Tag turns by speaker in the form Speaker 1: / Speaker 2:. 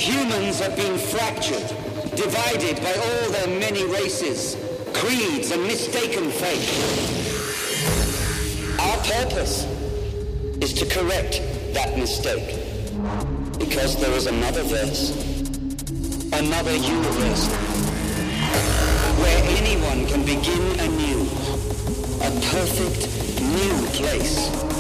Speaker 1: Humans have been fractured, divided by all their many races, creeds, and mistaken faith. Our purpose is to correct that mistake, because there is another verse, another universe, where anyone can begin anew, a perfect new place.